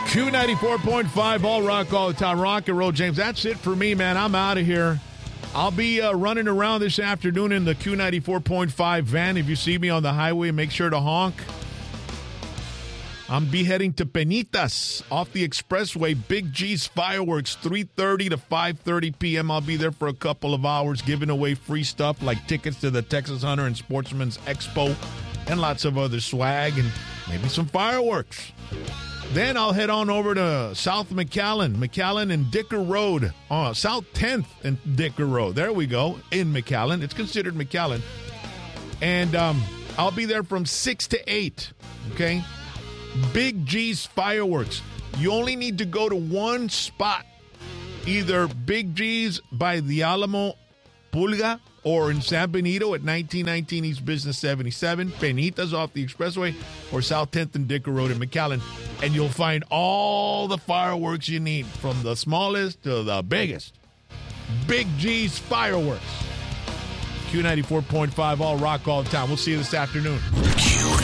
Q94.5, all rock, all the time. Rock and roll, James. That's it for me, man. I'm out of here. I'll be running around this afternoon in the Q94.5 van. If you see me on the highway, make sure to honk. I'm be heading to Penitas off the expressway. Big G's Fireworks, 3:30 to 5:30 p.m. I'll be there for a couple of hours giving away free stuff like tickets to the Texas Hunter and Sportsman's Expo and lots of other swag and maybe some fireworks. Then I'll head on over to South McAllen and Dicker Road. South 10th and Dicker Road. There we go, in McAllen. It's considered McAllen. And I'll be there from 6 to 8, okay? Big G's Fireworks. You only need to go to one spot, either Big G's by the Alamo Pulga or in San Benito at 1919 East Business 77, Penitas off the expressway, or South 10th and Dicker Road in McAllen. And you'll find all the fireworks you need, from the smallest to the biggest. Big G's Fireworks. Q94.5, all rock, all the time. We'll see you this afternoon.